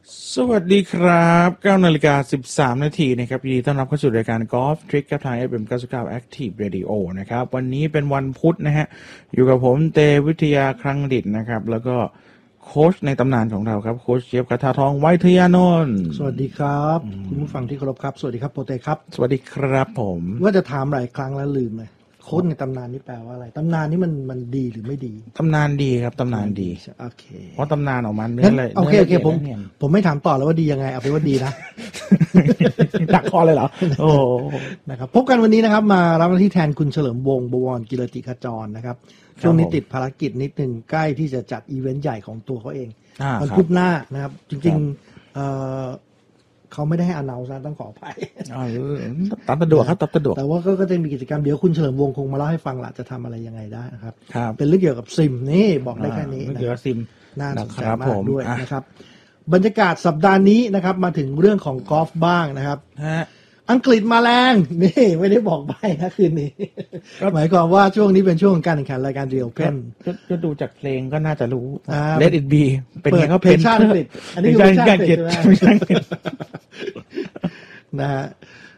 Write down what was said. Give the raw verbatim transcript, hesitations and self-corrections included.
สวัสดีครับเก้านาฬิกาสิบสามนาทีนะครับยินดีต้อนรับเข้าสู่รายการ Golf Trick กับทาง เอฟ เอ็ม เก้าสิบเก้า Active Radio นะครับวันนี้เป็นวันพุธนะฮะอยู่กับผมเตวิทยาครั้งดิษฐ์นะครับแล้วก็โค้ชในตำนานของเราครับโค้ชเจี๊ยบกระทาทองไวทยานนท์สวัสดีครับคุณผู้ฟังที่เคารพครับสวัสดีครับโปรเตครับสวัสดีครับผมว่าจะถามหลายครั้งแล้วลืมเลยโค้ชในตำนานนี่แปลว่าอะไรตำนานนี่มันมันดีหรือไม่ดีตำนานดีครับตำนานดีโอเคเพราะตำนานออกมาเนื้ออะไรโอเคโอเคผมผมไม่ถามต่อแล้วว่าดียังไงเอาเป็นว่าดีนะดักคอเลยเหรอโอ้นะครับพบกันวันนี้นะครับมารับหน้าที่แทนคุณเฉลิมวงศ์บวรกิรติขจรนะครับช่วงนี้ติดภารกิจนิดนึงใกล้ที่จะจัดอีเวนต์ใหญ่ของตัวเขาเองมันคืบหน้านะครับจริงๆเอ่อเขาไม่ได้ให้อนาวซ์ต้องขออภัยตัดสะดวกครับตัดสะดวกแต่ว่าก็จะมีกิจกรรมเดี๋ยวคุณเฉลิมวงศ์คงมาเล่าให้ฟังละจะทำอะไรยังไงได้นะครับครับเป็นเรื่องเกี่ยวกับซิมนี่บอกได้แค่นี้เรื่องเกี่ยวกับซิมน่าสนใจมากด้วยนะครับบรรยากาศสัปดาห์นี้นะครับมาถึงเรื่องของกอล์ฟบ้างนะครับอังกฤษมาแรงนี่ไม่ได้บอกใบนะคืนนี้หมายความว่าช่วงนี้เป็นช่วงของการแข่งขันรายการเดียวเพนก็ดูจากเพลงก็น่าจะรู้ Let it be เป็นไงก็เพลงชาติอังกฤษอันนี้คือเพลงชาติอังกฤษนะฮะ